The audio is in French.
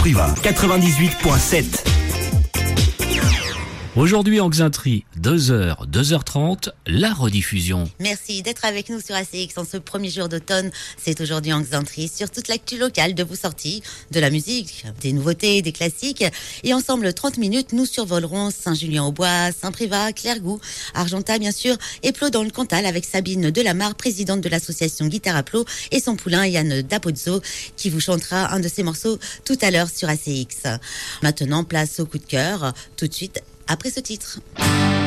Saint-Privat, 98.7. Aujourd'hui en Xainterie, 2h, 2h30, la rediffusion. Merci d'être avec nous sur ACX en ce premier jour d'automne. C'est aujourd'hui en Xainterie sur toute l'actu locale de vos sorties, de la musique, des nouveautés, des classiques. Et ensemble, 30 minutes, nous survolerons Saint-Julien-au-Bois, Saint-Privat, Clairgouts, Argentat bien sûr, et Plot dans le Cantal avec Sabine Delamarre, présidente de l'association Guitare à Plot, et son poulain Yann Dapozzo qui vous chantera un de ses morceaux tout à l'heure sur ACX. Maintenant, place au coup de cœur, tout de suite après ce titre.